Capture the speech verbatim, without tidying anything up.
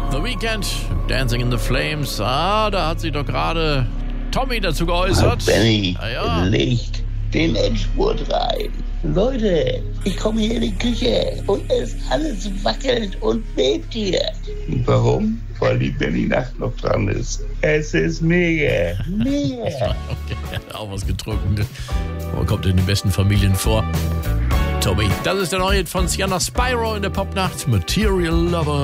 The Weeknd, Dancing in the Flames. Ah, da hat sich doch gerade Tommy dazu geäußert. Oh, Benny, ah, ja. legt den Endspurt rein. Leute, ich komme hier in die Küche und es alles wackelt und bebt hier. Warum? Weil die Benny-Nacht noch dran ist. Es ist mega, mega. Okay, auch was getrunken. Aber kommt in den besten Familien vor. Tommy, das ist der neue Hit von Sienna Spyro in der Popnacht. Material Lover.